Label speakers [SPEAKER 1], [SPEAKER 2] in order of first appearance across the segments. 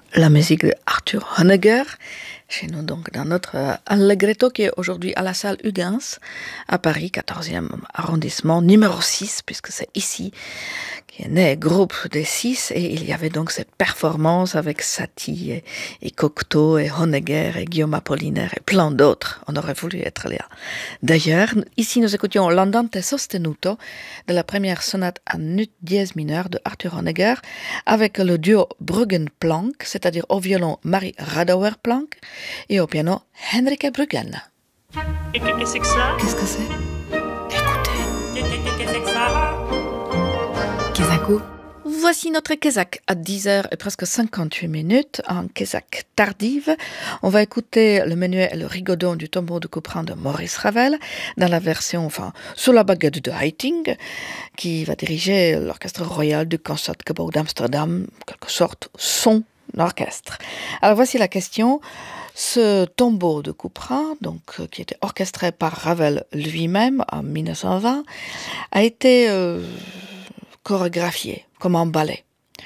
[SPEAKER 1] La musique de Arthur Honegger, chez nous donc dans notre Allegretto qui est aujourd'hui à la salle Huygens à Paris, 14e arrondissement, numéro 6, puisque c'est ici qui est né groupe des 6 et il y avait donc cette performance avec Satie et Cocteau et Honegger et Guillaume Apollinaire et plein d'autres. On aurait voulu être là. D'ailleurs, ici nous écoutions l'Andante sostenuto de la première sonate à nut dièse mineur de Arthur Honegger avec le duo Bruggen-Planck, c'est-à-dire au violon Marie Radauer-Planck et au piano Henrike Bruggen.
[SPEAKER 2] Qu'est-ce que c'est que ça?
[SPEAKER 1] Qu'est-ce que c'est? Écoutez.
[SPEAKER 2] Qu'est-ce que c'est que ça?
[SPEAKER 1] Kesaku. Voici notre Kesak à 10h et presque 58 minutes en Kesak tardive. On va écouter le menuet et le rigodon du tombeau de Couperin de Maurice Ravel dans la version, sous la baguette de Haitink, qui va diriger l'orchestre royal du Concertgebouw d'Amsterdam, en quelque sorte son orchestre. Alors voici la question. Ce tombeau de Couperin, qui était orchestré par Ravel lui-même en 1920, a été chorégraphié comme un ballet,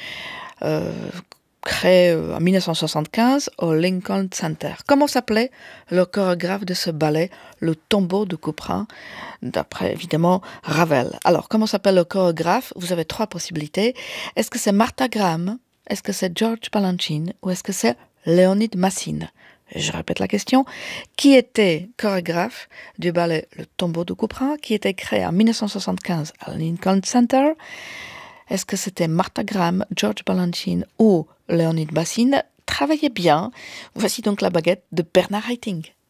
[SPEAKER 1] créé en 1975 au Lincoln Center. Comment s'appelait le chorégraphe de ce ballet, le tombeau de Couperin, d'après évidemment Ravel? Alors, comment s'appelle le chorégraphe? Vous avez 3 possibilités. Est-ce que c'est Martha Graham? Est-ce que c'est George Balanchine? Ou est-ce que c'est Léonid Massine? Je répète la question. Qui était chorégraphe du ballet Le tombeau de Couperin, qui était créé en 1975 à Lincoln Center? Est-ce que c'était Martha Graham, George Balanchine ou Léonid Massine? Travaillez bien. Voici donc la baguette de Bernard Haitink.